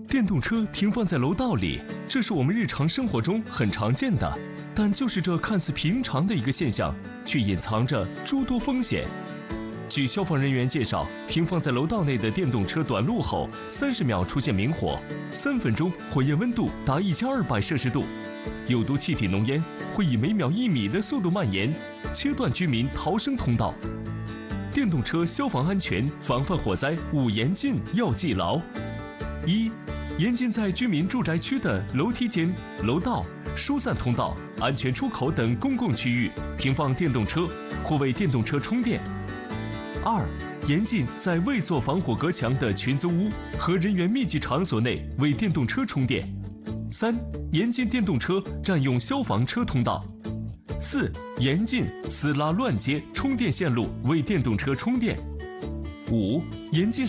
电动车停放在楼道里，这是我们日常生活中很常见的，但就是这看似平常的一个现象，却隐藏着诸多风险。据消防人员介绍，停放在楼道内的电动车短路后，30秒出现明火，3分钟火焰温度达1200摄氏度，有毒气体浓烟会以每秒1米的速度蔓延，切断居民逃生通道。电动车消防安全防范火灾5严禁要记牢：一、严禁在居民住宅区的楼梯间、楼道、疏散通道、安全出口等公共区域停放电动车或为电动车充电。2、严禁在未做防火隔墙的群租屋和人员密集场所内为电动车充电。3、严禁电动车占用消防车通道。4、严禁私拉乱接充电线路为电动车充电。5、严禁